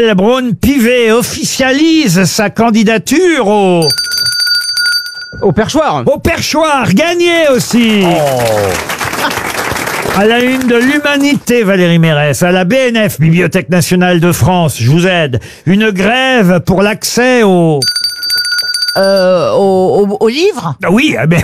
Michel Braun-Pivet officialise sa candidature Au perchoir. au perchoir. Gagné aussi. À la une de l'Humanité, Valérie Mérès. À la BNF, Bibliothèque nationale de France, je vous aide. Une grève pour l'accès au livre. Oui, mais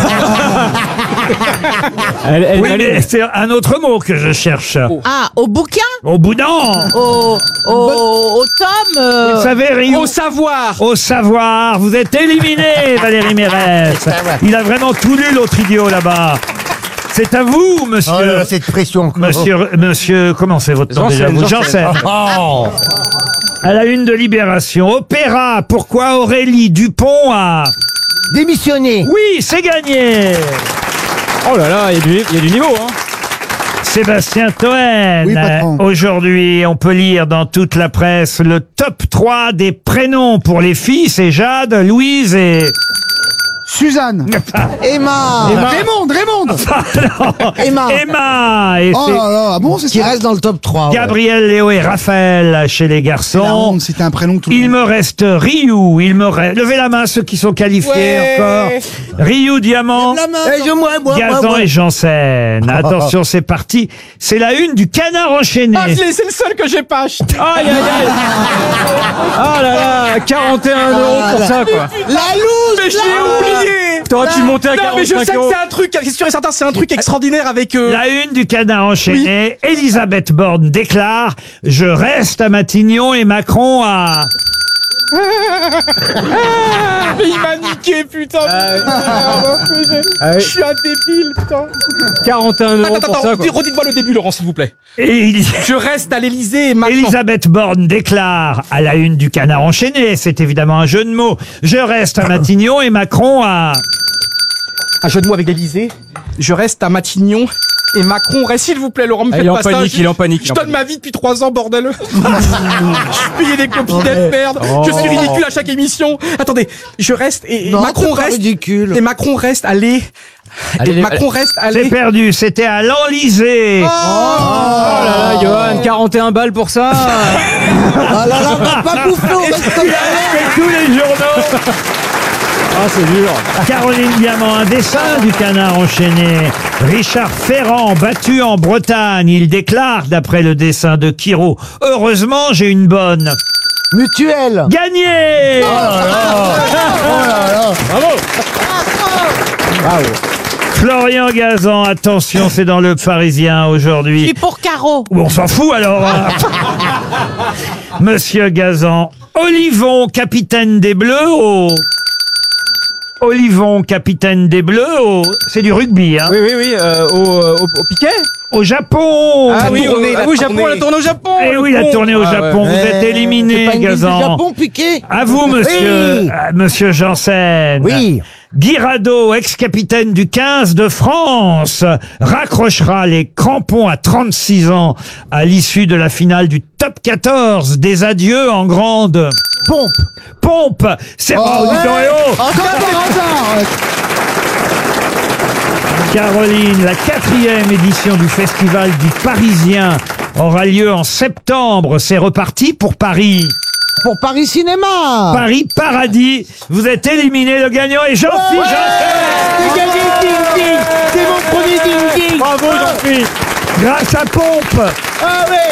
oui, mais c'est un autre mot que je cherche. Ah, au bouquin. Au boudin. Au tome. Vous savez, Rio. Au savoir. Au savoir. Vous êtes éliminé, Valérie Mérès. Il a vraiment tout lu, l'autre idiot, là-bas. C'est à vous, monsieur. Oh là là, cette pression. Monsieur, comment c'est votre nom déjà? Janssen. À la une de Libération. Opéra. Pourquoi Aurélie Dupont a Démissionner. Oui, c'est gagné. Oh là là, il y a du niveau, hein. Sébastien Toen. Oui, patron. Aujourd'hui, on peut lire dans toute la presse le top 3 des prénoms pour les filles. C'est Jade, Louise et... Suzanne. Emma. Raymond. Emma. Et Oh c'est là là, ah bon, c'est Qui ça. reste dans le top 3. Gabriel, Léo et Raphaël chez les La garçons. honte, c'était un prénom tout le Il monde. me reste Ryu, levez la main ceux qui sont qualifiés encore. Ryu, Diamant, Moi. Gazan et Janssen. Attention, c'est parti. C'est la une du Canard enchaîné. Ah, c'est le seul que j'ai pas acheté. Aïe, aïe, aïe. Ah là là, 41 € pour ça, quoi. La loose. Mais je l'ai oublié. T'aurais pu monter à Non, mais je 45 sais que euros. c'est un truc, c'est sûr et certain, c'est un truc extraordinaire avec... La une du Canard enchaîné. Elisabeth Borne déclare « Je reste à Matignon et Macron à... » Mais il m'a niqué, putain. Je suis un débile, putain. 41 € pour ça, quoi. Redites-moi le début, Laurent, s'il vous plaît. Et Je reste à l'Élysée et maintenant... Elisabeth Borne déclare à la une du Canard enchaîné, c'est évidemment un jeu de mots, je reste à Matignon et Macron à... Un jeu de mots avec l'Élysée. Je reste à Matignon et Macron reste, s'il vous plaît, Laurent, me Ah, faites il est en pas ça. panique, il est en panique. Je donne ma vie depuis 3 ans, bordel. Je payais des copinettes, merde. Je suis ridicule à chaque émission. Attendez, je reste et Macron reste... ridicule. Et Macron reste allé... Macron reste C'est allé... perdu, c'était à l'Enlysée. Oh là là, Johan, 41 balles pour ça. Ah là là, on va pas bouffer, on reste comme ça. Tous les journaux. Ah, c'est dur. Caroline Diamant, un dessin du Canard enchaîné. Richard Ferrand, battu en Bretagne. Il déclare, d'après le dessin de Kiro, « Heureusement, j'ai une bonne. Mutuelle. » Gagné. Florian Gazan, attention, c'est dans le Parisien Je aujourd'hui. suis pour Caro. Bon, on s'en fout alors. Hein. Monsieur Gazan, Olivon, capitaine des Bleus au... Olivon, capitaine des Bleus au... C'est du rugby, hein. Oui, au piquet. Au Japon. Ah oui, tournée, la Japon, tournée. la tournée au Japon. Eh oui, la tournée au Japon. Vous êtes éliminé, C'est pas une ville du Gazan. Japon, Piqué. À vous, monsieur, Oui. monsieur Janssen. Oui. Guy Rado, ex-capitaine du 15 de France, raccrochera les crampons à 36 ans à l'issue de la finale du top 14 des adieux en grande pompe. C'est pas Caroline, la 4e édition du Festival du Parisien aura lieu en septembre. C'est reparti pour Paris. Pour Paris Cinéma. Paris Paradis. Vous êtes éliminé. Le gagnant est Jean-Philippe Janssen. C'est gagné, ding ding. C'est mon premier ding ding. Bravo Jean-Philippe. Grâce à Pompe. Ah ouais.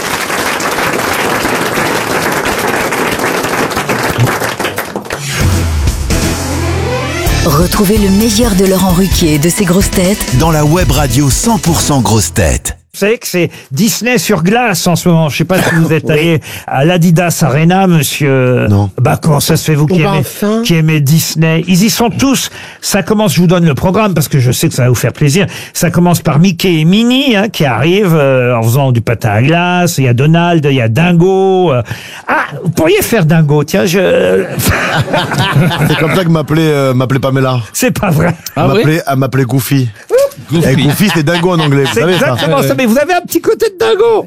Retrouvez le meilleur de Laurent Ruquier et de ses grosses têtes Dans la web radio 100% grosses têtes. Vous savez que c'est Disney sur glace en ce moment. Je sais pas si vous êtes allé à l'Adidas Arena, monsieur. Non. Bah, comment ça se fait, vous qui aimez Disney? Ils y sont tous. Ça commence, je vous donne le programme parce que je sais que ça va vous faire plaisir. Ça commence par Mickey et Minnie, hein, qui arrivent en faisant du patin à glace. Il y a Donald, il y a Dingo. Ah, vous pourriez faire Dingo, tiens, C'est comme ça que m'appelait Pamela. c'est pas vrai. Elle m'appelait Goofy. Et Goofy, c'est dingo en anglais, vous C'est savez ça. exactement ça. Mais vous avez un petit côté de Dingo.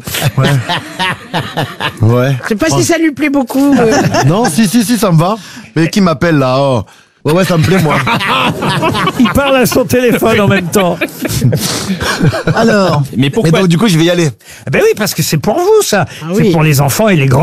Ouais. Je sais pas si ça lui plaît beaucoup. Non, si, ça me va. Mais qui m'appelle là? Oh. Ouais, ça me plaît, moi. Il parle à son téléphone en même temps. Alors. Mais pourquoi Et donc, du coup, je vais y aller. Ben oui, parce que c'est pour vous, ça. oui. C'est pour les enfants et les grands.